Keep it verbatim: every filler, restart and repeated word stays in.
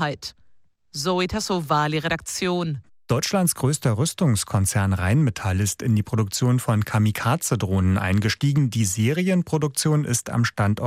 Zoe Tassovali, Redaktion. Deutschlands größter Rüstungskonzern Rheinmetall ist in die Produktion von Kamikaze-Drohnen eingestiegen. Die Serienproduktion ist am Standort